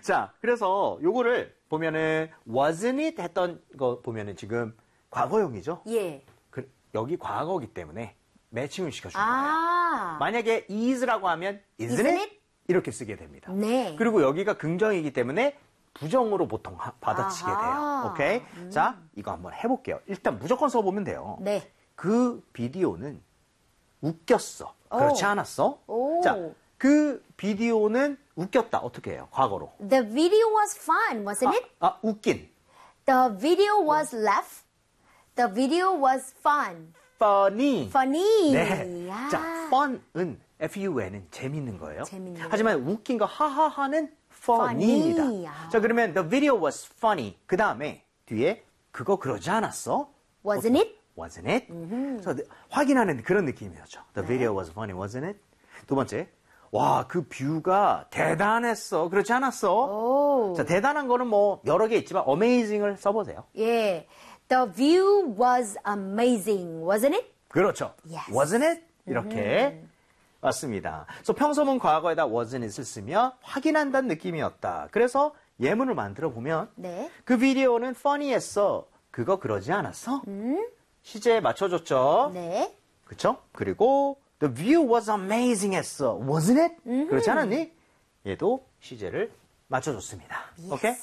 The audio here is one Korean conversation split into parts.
자, 그래서 요거를 보면은 wasn't it 했던 거 보면은 지금 과거형이죠? 예. 여기 과거이기 때문에 매칭을 시켜준 거예요. 아. 만약에 is라고 하면 isn't it? 이렇게 쓰게 됩니다. 네. 그리고 여기가 긍정이기 때문에 부정으로 보통 받아치게 아하. 돼요. 오케이? 자, 이거 한번 해볼게요. 일단 무조건 써보면 돼요. 네. 그 비디오는 웃겼어. 그렇지 않았어? 오. 자, 그 비디오는 웃겼다. 어떻게 해요? 과거로. The video was fun, wasn't it? 웃긴. The video was laugh. The video was fun. funny. Funny. 네. 야. 자, fun은 fun은 재밌는 거예요. 재밌는 하지만 웃긴 거 하하하는 funny입니다. funny. 아. 자, 그러면 the video was funny. 그 다음에 뒤에 그거 그러지 않았어? Wasn't it? Wasn't it? 그래서 확인하는 그런 느낌이었죠. The video was funny, wasn't it? 두 번째, 와, 그 뷰가 대단했어. 그렇지 않았어? 오. 자, 대단한 거는 뭐 여러 개 있지만 amazing을 써보세요. 예. The view was amazing, wasn't it? 그렇죠. Yes. Wasn't it? 이렇게 맞습니다. 그래서 평소문 과거에다 wasn't it을 쓰며 확인한다는 느낌이었다. 그래서 예문을 만들어 보면 네. 그 비디오는 funny했어. 그거 그러지 않았어? 시제에 맞춰줬죠. 네. 그렇죠? 그리고 the view was amazing 했어. Wasn't it? 그렇지 않았니? 얘도 시제를 맞춰줬습니다. 오케이?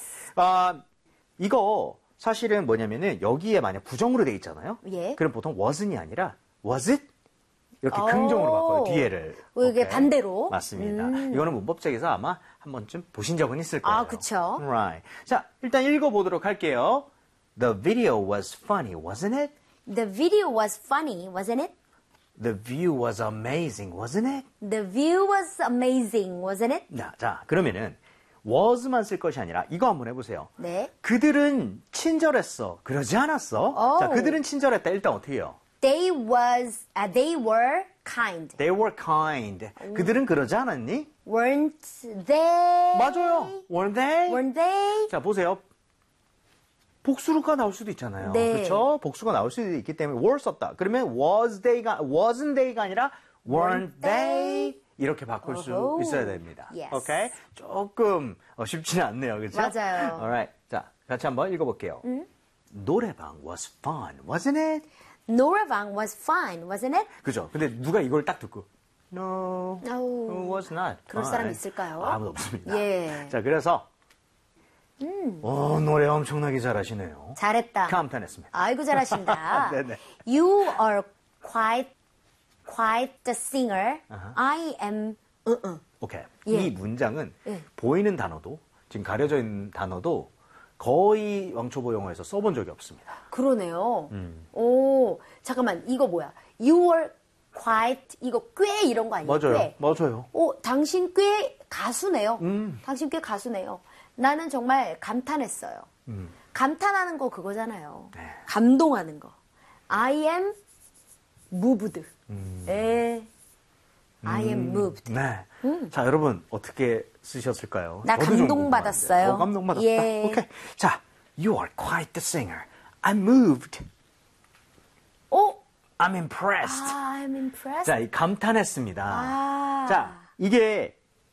이거 사실은 뭐냐면은 여기에 만약 부정으로 돼 있잖아요. 예. 그럼 보통 wasn't 이 아니라 was it? 이렇게 긍정으로 바꿔요. 뒤에를. 이게 오케이. 반대로. 맞습니다. 이거는 문법책에서 아마 한 번쯤 보신 적은 있을 거예요. 아, 그쵸. Right. 자, 일단 읽어보도록 할게요. The video was funny, wasn't it? The video was funny, wasn't it? The view was amazing, wasn't it? The view was amazing, wasn't it? 자, 그러면은 was만 쓸 것이 아니라 이거 한번 해보세요. 네. 그들은 친절했어. 그러지 않았어? 자, 그들은 친절했다. 일단 어떻게 해요? They were kind. They were kind. 그들은 그러지 않았니? Weren't they? 맞아요. Weren't they? Weren't they? 자, 보세요. 복수가 나올 수도 있잖아요. 네. 그렇죠? 복수가 나올 수도 있기 때문에 were 썼다. 그러면 wasn't they가 아니라 weren't they? 이렇게 바꿀 수 어허. 있어야 됩니다. Yes. 오케이? 조금 쉽지는 않네요. 그렇죠? 맞아요. Alright. 자, 같이 한번 읽어볼게요. 노래방 was fun, wasn't it? 노래방 was fun, wasn't it? 그죠? 근데 누가 이걸 딱 듣고 No, No. it was not 그럴 fun. 사람 있을까요? 아무도 없습니다. 예. 자, 그래서 노래 엄청나게 잘하시네요. 잘했다. 감탄했습니다. 아이고 잘하신다. 네네. You are quite the singer. I am. 오케이. 예. 이 문장은 예. 보이는 단어도 지금 가려져 있는 단어도 거의 왕초보 영어에서 써본 적이 없습니다. 그러네요. 오, 잠깐만 이거 뭐야? You are quite 이거 꽤 이런 거 아니에요? 맞아요. 꽤. 맞아요. 오, 당신 꽤 가수네요. 당신 꽤 가수네요. 나는 정말 감탄했어요. 감탄하는 거 그거잖아요. 네. 감동하는 거. I am moved. 예. I am moved. 네. 자, 여러분 어떻게 쓰셨을까요? 나 저도 좀 감동받았어요. 궁금한데. 감동받았다. 예. 오케이. 자, you are quite the singer. I'm moved. I'm impressed. I'm impressed. 자, 이 감탄했습니다. 아. 자, 이게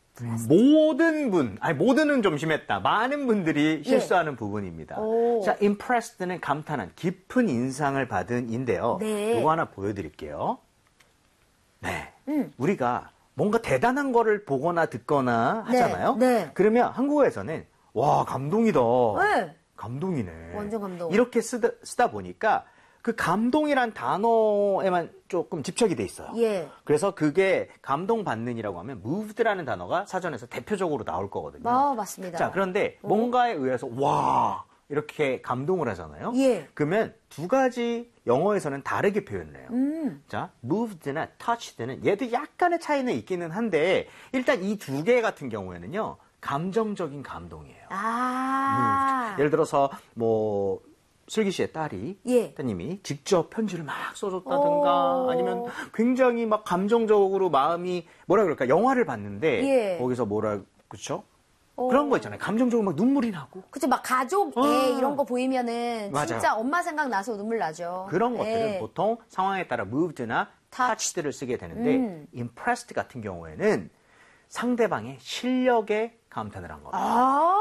모든은 좀 심했다. 많은 분들이 실수하는 부분입니다. 오. 자, impressed는 감탄한, 깊은 인상을 받은인데요. 네. 이거 하나 보여드릴게요. 네. 우리가 뭔가 대단한 거를 보거나 듣거나 하잖아요. 네. 그러면 한국어에서는 와, 감동이다. 네. 감동이네. 완전 감동. 이렇게 쓰다 보니까 그 감동이란 단어에만 조금 집착이 돼 있어요. 예. 그래서 그게 감동받는이라고 하면 moved라는 단어가 사전에서 대표적으로 나올 거거든요. 맞습니다. 자, 그런데 뭔가에 의해서 와 이렇게 감동을 하잖아요. 예. 그러면 두 가지 영어에서는 다르게 표현을 해요. 자, moved나 touched는 얘도 약간의 차이는 있기는 한데 일단 이 두 개 같은 경우에는요. 감정적인 감동이에요. 예를 들어서 뭐 슬기 씨의 딸이 예. 따님이 직접 편지를 막 써줬다든가 아니면 굉장히 막 감정적으로 마음이 뭐라 그럴까 영화를 봤는데 예. 거기서 그렇죠? 그런 거 있잖아요. 감정적으로 막 눈물이 나고 그치, 막 가족에 이런 거 보이면은 맞아요. 진짜 엄마 생각 나서 눈물 나죠. 그런 것들은 예. 보통 상황에 따라 moved나 touched를 쓰게 되는데 impressed 같은 경우에는 상대방의 실력에 감탄을 한 겁니다.